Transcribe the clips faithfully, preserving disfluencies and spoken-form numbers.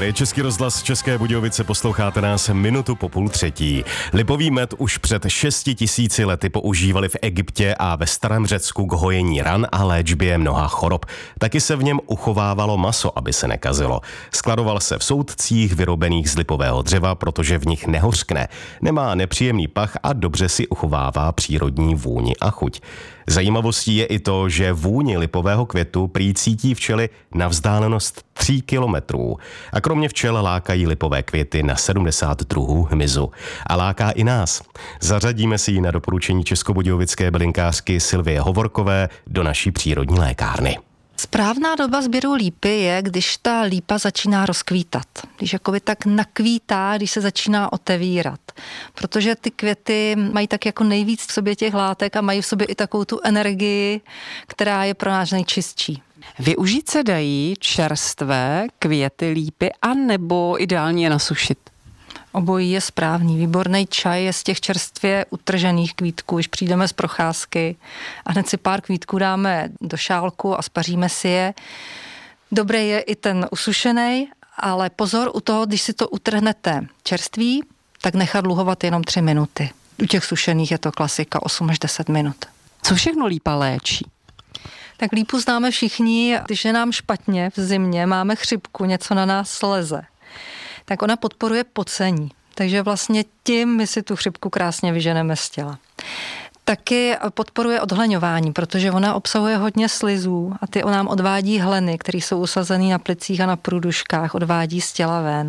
Tady je Český rozhlas České Budějovice, posloucháte nás minutu po půl třetí. Lipový med už před šesti tisíci lety používali v Egyptě a ve starém Řecku k hojení ran a léčbě mnoha chorob. Taky se v něm uchovávalo maso, aby se nekazilo. Skladoval se v soudcích vyrobených z lipového dřeva, protože v nich nehořkne, nemá nepříjemný pach a dobře si uchovává přírodní vůni a chuť. Zajímavostí je i to, že vůni lipového květu prý cítí včely na vzdálenost tří kilometrů. A kromě včel lákají lipové květy na sedmdesát druhů hmyzu. A láká i nás. Zařadíme si ji na doporučení českobudějovické bylinkářky Sylvie Hovorkové do naší přírodní lékárny. Správná doba sběru lípy je, když ta lípa začíná rozkvítat. Když jakoby tak nakvítá, když se začíná otevírat. Protože ty květy mají tak jako nejvíc v sobě těch látek a mají v sobě i takovou tu energii, která je pro nás nejčistší. Využít se dají čerstvé květy lípy a nebo ideálně je nasušit? Obojí je správný. Výborný čaj je z těch čerstvě utržených kvítků, když přijdeme z procházky a hned si pár kvítků dáme do šálku a spaříme si je. Dobrý je i ten usušený, ale pozor u toho, když si to utrhnete čerstvý, tak nechat luhovat jenom tři minuty. U těch sušených je to klasika osm až deset minut. Co všechno lípa léčí? Tak lípu známe všichni, když je nám špatně v zimě, máme chřipku, něco na nás sleze, tak ona podporuje pocení. Takže vlastně tím my si tu chřipku krásně vyženeme z těla. Taky podporuje odhleňování, protože ona obsahuje hodně slizů a ty nám odvádí hleny, které jsou usazené na plicích a na průduškách, odvádí z těla ven.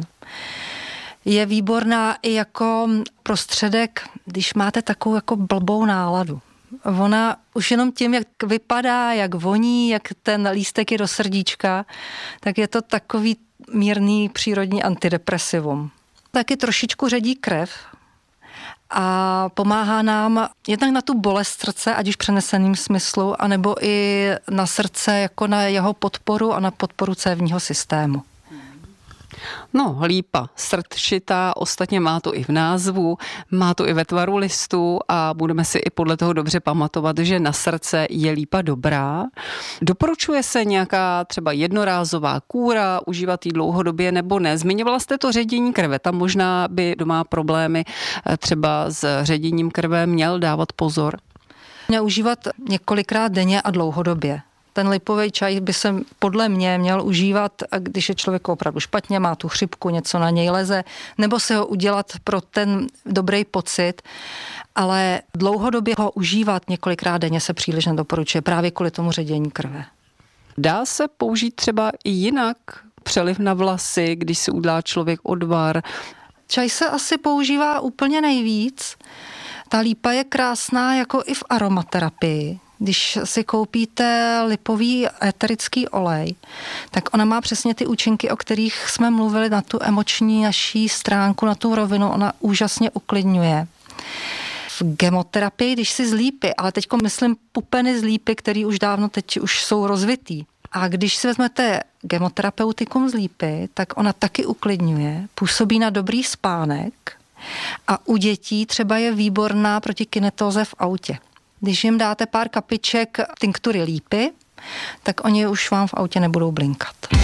Je výborná i jako prostředek, když máte takovou jako blbou náladu. Ona už jenom tím, jak vypadá, jak voní, jak ten lístek je do srdíčka, tak je to takový mírný přírodní antidepresivum. Taky trošičku ředí krev a pomáhá nám jednak na tu bolest srdce, ať už v přeneseném smyslu, anebo i na srdce jako na jeho podporu a na podporu cévního systému. No, lípa srdčitá, ostatně má to i v názvu, má to i ve tvaru listu a budeme si i podle toho dobře pamatovat, že na srdce je lípa dobrá. Doporučuje se nějaká třeba jednorázová kůra, užívat ji dlouhodobě nebo ne? Zmiňovala jste to ředění krve, tam možná by doma problémy třeba s ředěním krve měl dávat pozor. Měl užívat několikrát denně a dlouhodobě. Ten lipový čaj by se podle mě měl užívat, když je člověk opravdu špatně, má tu chřipku, něco na něj leze, nebo se ho udělat pro ten dobrý pocit, ale dlouhodobě ho užívat několikrát denně se příliš nedoporučuje, právě kvůli tomu ředění krve. Dá se použít třeba i jinak přeliv na vlasy, když si udělá člověk odvar? Čaj se asi používá úplně nejvíc. Ta lípa je krásná jako i v aromaterapii. Když si koupíte lipový eterický olej, tak ona má přesně ty účinky, o kterých jsme mluvili na tu emoční naší stránku, na tu rovinu, ona úžasně uklidňuje. V gemoterapii, když si z lípy, ale teďko myslím pupeny z lípy, které už dávno teď už jsou rozvitý. A když si vezmete gemoterapeutikum z lípy, tak ona taky uklidňuje, působí na dobrý spánek a u dětí třeba je výborná proti kinetóze v autě. Když jim dáte pár kapiček tinktury lípy, tak oni už vám v autě nebudou blinkat.